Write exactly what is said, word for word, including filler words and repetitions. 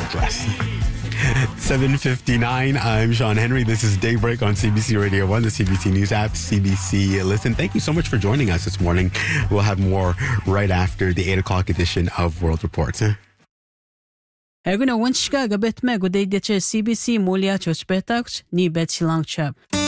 dress. seven fifty-nine, I'm Sean Henry. This is Daybreak on C B C Radio one, the C B C News app, C B C Listen. Thank you so much for joining us this morning. We'll have more right after the eight o'clock edition of World Reports. Erguna wanchka gabet me godegdeche C B C Molia Chochbetach ni bet Shilangchap.